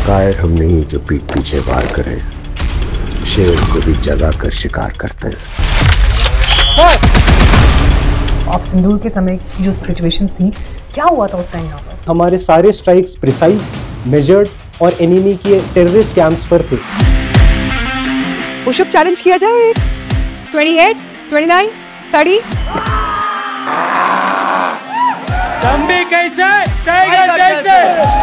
कायर हम नहीं जो पीठ पीछे वार करें, शेर को भी जगा कर शिकार करते हैं। आप सिंदूर के समय की जो सिचुएशंस थी, क्या हुआ था उस टाइम यहाँ पर? हमारे सारे स्ट्राइक्स प्रिसाइज, मेजर्ड और एनिमी के टेररिस्ट कैंप्स पर थे। पुशअप चैलेंज किया जाए 28, 29, 30। तंबी कैसे? टाइगर कैसे?